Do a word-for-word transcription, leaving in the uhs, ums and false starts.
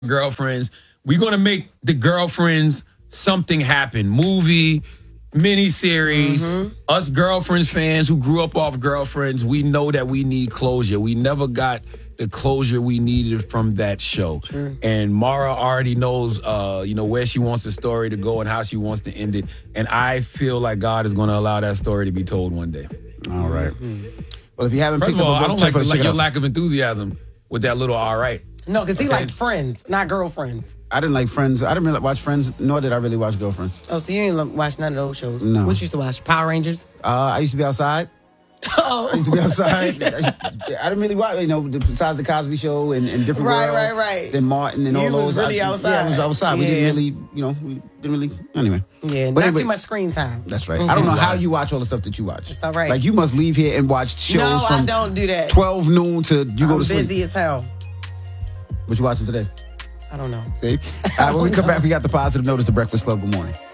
girlfriends. We're going to make the girlfriends something happen. Movie, miniseries. Mm-hmm. Us girlfriends fans who grew up off girlfriends, we know that we need closure. We never got the closure we needed from that show. Sure. And Mara already knows, uh, you know, where she wants the story to go and how she wants to end it. And I feel like God is going to allow that story to be told one day. All right. Mm-hmm. Well, if you haven't First picked of all, up a book, I don't like, like your out. lack of enthusiasm with that little all right. No, because he okay. liked Friends, not Girlfriends. I didn't like Friends. I didn't really watch Friends, nor did I really watch Girlfriends. Oh, so you didn't watch none of those shows? No. What you used to watch? Power Rangers? Uh, I used to be outside. Oh. I used to be outside. I didn't really watch, you know, besides the Cosby Show and, and different Right, world, right, right. Then Martin and all you those. was really I, outside. Yeah, I was outside. Yeah. We didn't really, you know, we didn't really, anyway. Yeah, but not anyway, too much screen time. That's right. Mm-hmm. I don't know how you watch all the stuff that you watch. It's all right. Like, you must leave here and watch shows no, from I don't do that. twelve noon to you I'm go to sleep. busy as hell. What you watching today? I don't know. See? All right, when we come back, we got the positive notice, the Breakfast Club. Good morning.